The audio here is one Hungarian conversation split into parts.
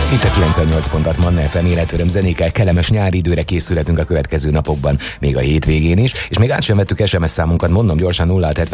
Itt a 98 pontat Manna FM életöröm zenékkel, kellemes nyári időre készülhetünk a következő napokban, még a hétvégén is, és még át sem vettük SMS számunkat, mondom gyorsan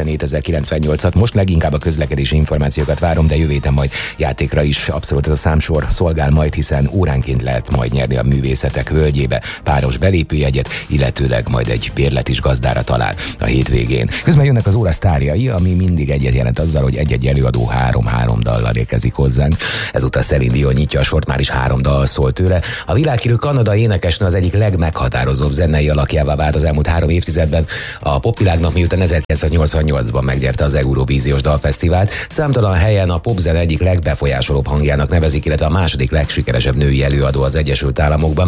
0677 most leginkább a közlekedési információkat várom, de jövő héten majd játékra is abszolút ez a számsor szolgál majd, hiszen óránként lehet majd nyerni a Művészetek Völgyébe páros belépőjegyet, illetőleg majd egy bérlet is gazdára talál a hétvégén. Közben jönnek az óra sztárjai, ami mindig egyet jelent azzal, hogy egy-egy előadó 3-3 dallal érkezik hozzánk. Ezúttal Celine Dion nyitja a sort, már is 3 dal szól tőle. A világhírű kanadai énekesnő az egyik legmeghatározóbb zenei alakjává vált az elmúlt 3 évtizedben. A popvilágnak miután 1988-ban megnyerte az Eurovíziós Dalfesztivált, számtalan helyen a popzene egyik legbefolyásolóbb hangjának nevezik, illetve a második legsikeresebb női előadó az Egyesült Államokban.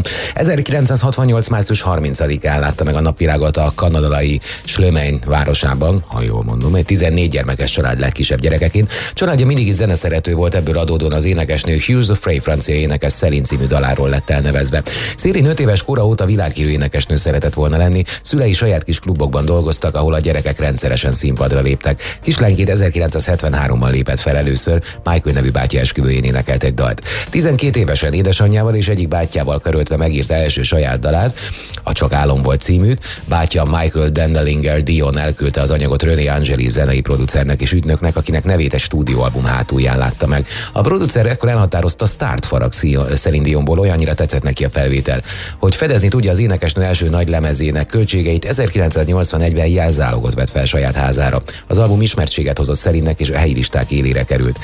1968. március 30-án látta meg a napvilágot a kanadai Schlömein városában, ha jól mondom, egy 14 gyermekes család legkisebb gyerekeként. Családja mindig is zeneszerető volt, ebből adódóan az énekesnő Hughes of Frey francia énekes Celine című daláról lett elnevezve. Celine 5 éves kora óta világhírű énekesnő szeretett volna lenni, szülei saját kis klubokban dolgoztak, ahol a gyerekek rendszeresen színpadra léptek. Kislányként 1973-ban lépett fel először, Michael nevű bátyja esküvőjén énekelt egy dalt. 12 évesen édesanyjával és egyik bátyjával karöltve megírta első saját dalát, a Csak álom volt címűt. Bátyja Michael Dendelinger Dion elküldte az anyagot René Angeli zenei producernek és ügynöknek, akinek nevét egy stúdióalbum hátulján látta meg. A producer ekkor elhatározta, sztárt farag Celine Dionból, olyannyira tetszett neki a felvétel, hogy fedezni tudja az énekesnő első nagy lemezének költségeit. 1981-ben jelzálogot vett fel saját házára. Az album ismertséget hozott Celine-nek és a helyi listák élére került.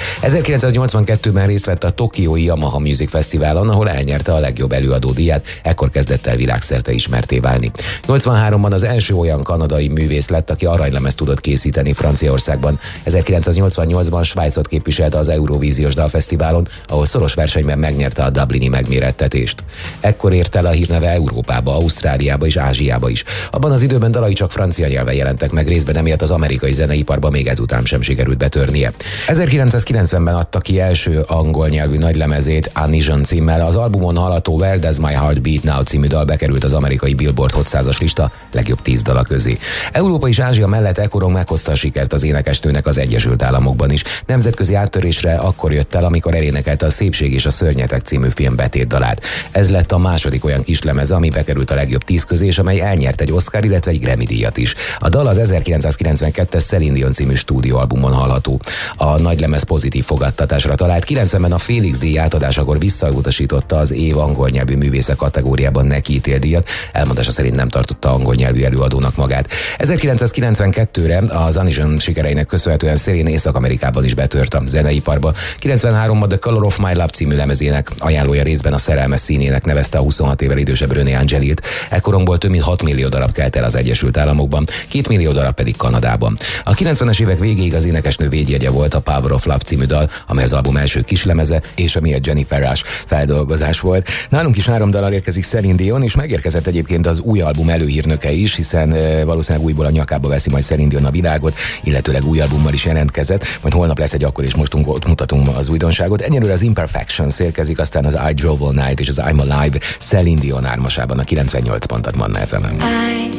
1982-ben részt vett a tokiói Yamaha Music Fesztiválon, ahol elnyerte a legjobb előadó díjat, ekkor kezdett el világszerte ismertté válni. 83-ban az első olyan kanadai művész lett, aki aranylemezt tudott készíteni Franciaországban. 1988-ban Svájcot képviselte az Eurovíziós Dalfesztiválon, ahol szoros versenyben megnyerte a dublini megmérettetést. Ekkor ért el a hírneve Európába, Ausztráliába és Ázsiába is. Abban az időben dalai csak francia nyelven jelentek meg, részben emiatt az amerikai zeneiparba még ezután sem sikerült betörnie. 1990-ben adta ki első angol nyelvű nagylemezét, Unison címmel. Az albumon hallható Where Does My Heart Beat Now című dal bekerült az amerikai Billboard Hot 100-as lista legjobb 10 dala közé. Európa és Ázsia mellett ekkoron meghozta a sikert az énekesnőnek az Egyesült Államokban is. Nemzetközi áttörésre akkor jött el, amikor elénekelte a Szépség és a Szörnyetek című film betétdalát. Ez lett a második olyan kislemeze, ami bekerült a legjobb 10 közé, és amely elnyert egy Oscar, illetve egy Grammy díjat is. A dal az 1992-es Celine Dion című stúdióalbumon hallható. A nagylemez pozitív fogadtatásra talált. 90-ben a Félix díj átadásakor visszautasította az év angol nyelvű művésze kategóriában neki ítélt díjat, elmondása szerint nem tartotta angol nyelvű előadónak magát. 1992-re az Unison sikereinek köszönhetően Celine Észak-Amerikában is betört a zeneiparba. 93-ban The Color of My Love című lemezének ajánlója részben a szerelmes színének nevezte a 26 évvel idősebb René Angelilt. Ekkoromból több mint 6 millió darab kelt el az Egyesült Államokban, 2 millió darab pedig Kanadában. A 90-es évek végéig az énekesnő védjegye volt a Power of Love című dal, amely az album első kislemeze, és ami egy Jennifer Rush feldolgozás volt. Nálunk is 3 dallal érkezik Celine Dion, és megérkezett egyébként az új album előhírnöke is, hiszen valószínűleg újból a nyakába veszi majd Celine Dion a világot, illetőleg új albummal is jelentkezett, majd holnap lesz egy akkor, és most ott mutatunk az újdonságot. Ennyire az Imperfections érkezik, aztán az I Drove All Night és az I'm Alive Celine Dion ármasában a 98 pontot Manna FM-en.